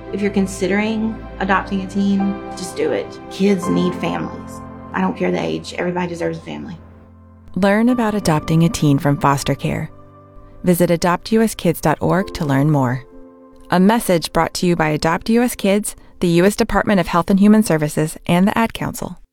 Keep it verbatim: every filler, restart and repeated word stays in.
If you're considering adopting a teen, just do it. Kids need families. I don't care the age. Everybody deserves a family. Learn about adopting a teen from foster care. Visit adopt u s kids dot org to learn more. A message brought to you by Adopt U S Kids, the U S Department of Health and Human Services, and the Ad Council.